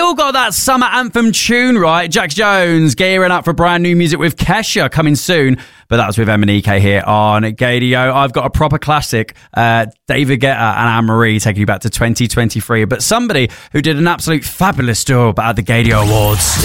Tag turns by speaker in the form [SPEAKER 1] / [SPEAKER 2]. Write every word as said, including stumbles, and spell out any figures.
[SPEAKER 1] still got that summer anthem tune, right? Jax Jones gearing up for brand new music with Kesha coming soon. But that was with Emanike here on Gaydio. I've got a proper classic, uh, David Guetta and Anne-Marie taking you back to twenty twenty-three. But somebody who did an absolute fabulous job at the Gaydio Awards.